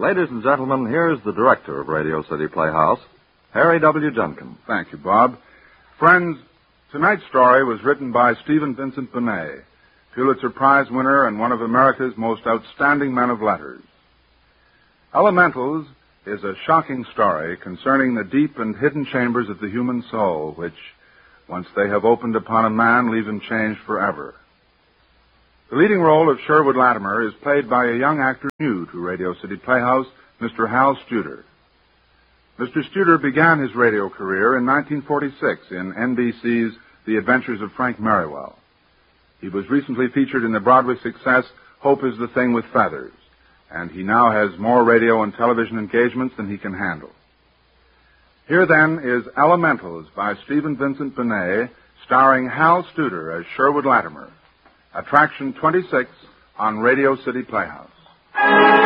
Ladies and gentlemen, here's the director of Radio City Playhouse, Harry W. Junkin. Thank you, Bob. Friends, tonight's story was written by Stephen Vincent Benet, Pulitzer Prize winner and one of America's most outstanding men of letters. Elementals is a shocking story concerning the deep and hidden chambers of the human soul, which, once they have opened upon a man, leave him changed forever. The leading role of Sherwood Latimer is played by a young actor new to Radio City Playhouse, Mr. Hal Studer. Mr. Studer began his radio career in 1946 in NBC's The Adventures of Frank Merriwell. He was recently featured in the Broadway success Hope is the Thing with Feathers, and he now has more radio and television engagements than he can handle. Here, then, is Elementals by Stephen Vincent Benet, starring Hal Studer as Sherwood Latimer. Attraction 26 on Radio City Playhouse.